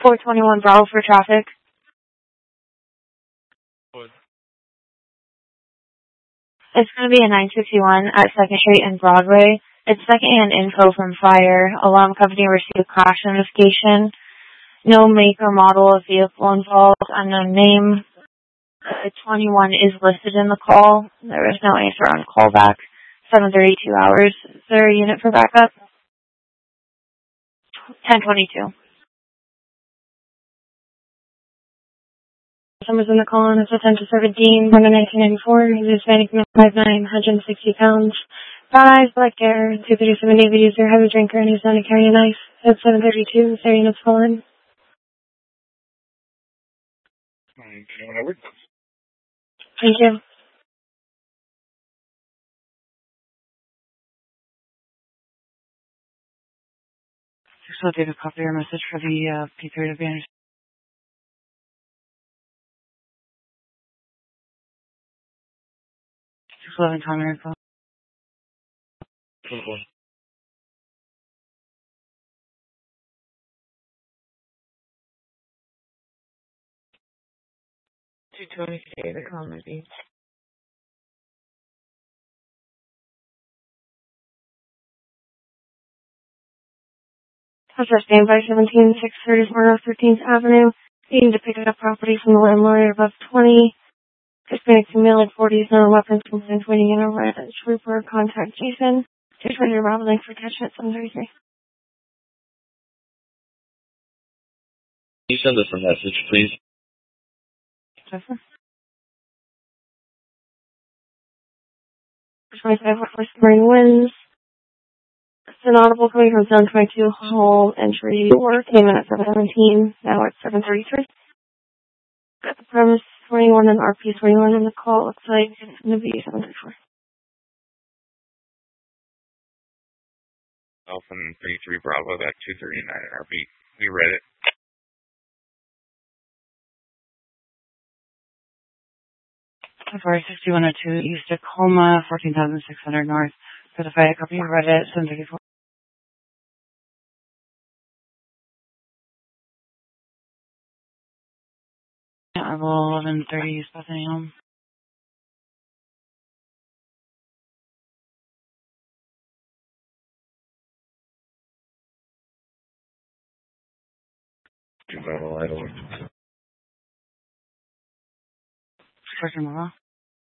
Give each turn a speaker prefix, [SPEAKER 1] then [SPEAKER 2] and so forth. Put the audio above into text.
[SPEAKER 1] 421 Bravo for traffic.
[SPEAKER 2] What?
[SPEAKER 1] It's going to be a 961 at 2nd Street and Broadway. It's secondhand info from fire. Alarm company received crash notification. No make or model of vehicle involved. Unknown name. 21 is listed in the call. There is no answer on callback. 7:32 hours. Is there a unit for backup? 1022. Someone's in the call and it's a 10 to 17, born in 1994. He's Hispanic, 5'9", 160 pounds. Brown eyes, black hair, 237 David user, heavy drinker, and he's known to carry a knife. At 7:32, is there units calling? Thank you.
[SPEAKER 3] So David, copy your message for the P3 to be understood. 611 time your call. 220 David, call maybe.
[SPEAKER 1] How's that standby 17, 634 North 13th Avenue. Needing to pick up property from the landlord above 20. Hispanic female at 40s, no weapons, complaints waiting in a red trooper. Contact Jason. 220 Bravo, link for catchment 733.
[SPEAKER 2] Can you send us a message, please?
[SPEAKER 1] Jennifer? 25 West Marine Winds. It's an audible coming from zone 22 hall entry door. Came in at 7:17. Now it's 7:33. Got the premise 21 and RP 21 in the call. Looks like it's going to be 7:34.
[SPEAKER 2] Alpha 33 Bravo, back 239 RP. We read it.
[SPEAKER 3] February 6102 East Tacoma, 14,600 North. Certified a copy of Reddit, 734. Arrival 11:30, South AM.
[SPEAKER 2] Bravo, idle.
[SPEAKER 3] For tomorrow.